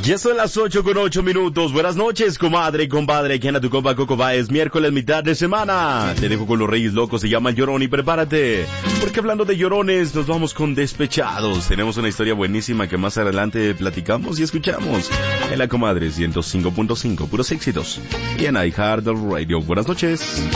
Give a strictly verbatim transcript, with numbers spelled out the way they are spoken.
Ya son las ocho con ocho minutos. Buenas noches, comadre y compadre. ¿Quién a tu compa Coco va? Es miércoles, mitad de semana. Te dejo con los Reyes Locos, se llama El Llorón y prepárate. Porque hablando de llorones, nos vamos con Despechados. Tenemos una historia buenísima que más adelante platicamos y escuchamos. En la comadre ciento cinco punto cinco, puros éxitos. Y en iHeart Radio. Buenas noches.